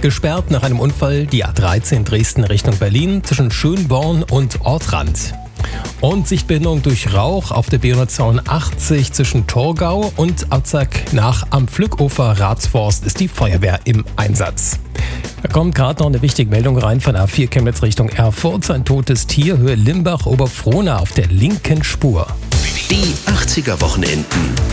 Gesperrt nach einem Unfall die A13 Dresden Richtung Berlin zwischen Schönborn und Ortrand. Und Sichtbehinderung durch Rauch auf der B182 zwischen Torgau und Abzack nach am Pflückufer Ratsforst ist die Feuerwehr im Einsatz. Da kommt gerade noch eine wichtige Meldung rein von A4 Chemnitz Richtung Erfurt. Ein totes Tier, Höhe Limbach, Oberfrohna auf der linken Spur. Die 80er Wochenenden.